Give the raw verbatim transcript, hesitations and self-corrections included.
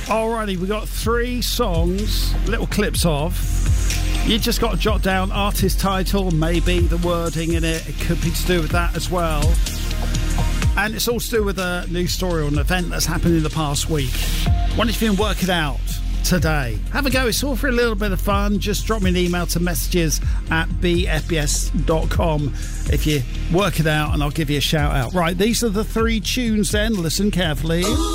Alrighty, we got three songs, little clips of. You just got to jot down artist title, maybe the wording in it. It could be to do with that as well. And it's all to do with a news story or an event that's happened in the past week. Wonder if you can work it out today. Have a go. It's all for a little bit of fun. Just drop me an email to messages at b f b s dot com if you work it out, and I'll give you a shout out. Right, these are the three tunes then. Listen carefully. Ooh.